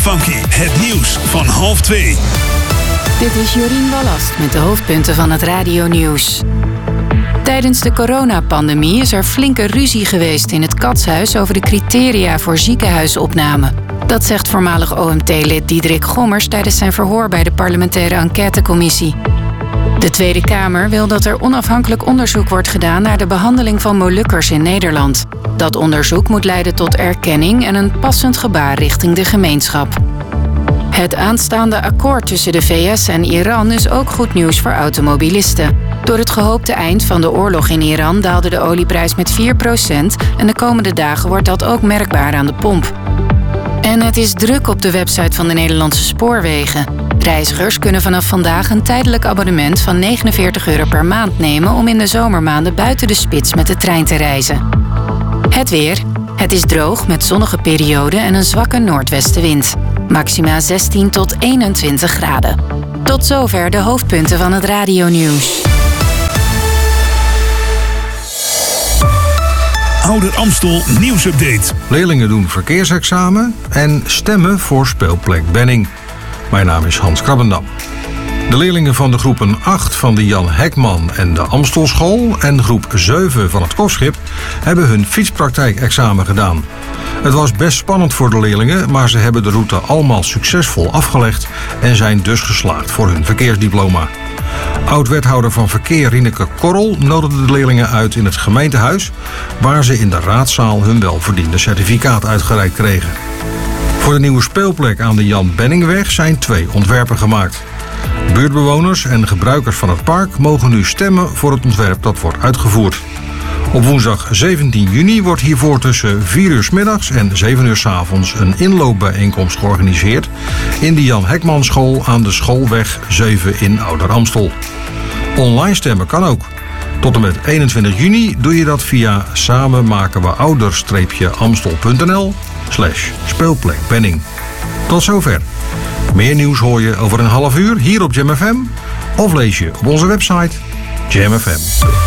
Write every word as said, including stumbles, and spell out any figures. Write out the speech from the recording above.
Funky, het nieuws van half twee. Dit is Jorien Wallast met de hoofdpunten van het radionieuws. Tijdens de coronapandemie is er flinke ruzie geweest in het Katshuis over de criteria voor ziekenhuisopname. Dat zegt voormalig O M T-lid Diederik Gommers tijdens zijn verhoor bij de parlementaire enquêtecommissie. De Tweede Kamer wil dat er onafhankelijk onderzoek wordt gedaan naar de behandeling van Molukkers in Nederland. Dat onderzoek moet leiden tot erkenning en een passend gebaar richting de gemeenschap. Het aanstaande akkoord tussen de V S en Iran is ook goed nieuws voor automobilisten. Door het gehoopte eind van de oorlog in Iran daalde de olieprijs met vier procent en de komende dagen wordt dat ook merkbaar aan de pomp. En het is druk op de website van de Nederlandse Spoorwegen. Reizigers kunnen vanaf vandaag een tijdelijk abonnement van negenenveertig euro per maand nemen om in de zomermaanden buiten de spits met de trein te reizen. Het weer. Het is droog met zonnige perioden en een zwakke noordwestenwind. Maxima zestien tot eenentwintig graden. Tot zover de hoofdpunten van het radionieuws. Ouder Amstel nieuwsupdate. Leerlingen doen verkeersexamen en stemmen voor speelplek Benning. Mijn naam is Hans Krabbendam. De leerlingen van de groepen acht van de Jan Hekman en de Amstelschool en groep zeven van het Kofschip hebben hun fietspraktijkexamen gedaan. Het was best spannend voor de leerlingen, maar ze hebben de route allemaal succesvol afgelegd en zijn dus geslaagd voor hun verkeersdiploma. Oud-wethouder van Verkeer Rieneke Korrel nodigde de leerlingen uit in het gemeentehuis, waar ze in de raadzaal hun welverdiende certificaat uitgereikt kregen. Voor de nieuwe speelplek aan de Jan Benningweg zijn twee ontwerpen gemaakt. Buurtbewoners en gebruikers van het park mogen nu stemmen voor het ontwerp dat wordt uitgevoerd. Op woensdag zeventien juni wordt hiervoor tussen vier uur 's middags en zeven uur 's avonds een inloopbijeenkomst georganiseerd in de Jan Hekman School aan de Schoolweg zeven in Ouder Amstel. Online stemmen kan ook. Tot en met eenentwintig juni doe je dat via samenmakenweouder-amstel.nl slash speelplek Benning. Tot zover. Meer nieuws hoor je over een half uur hier op Jam F M of lees je op onze website Jam F M.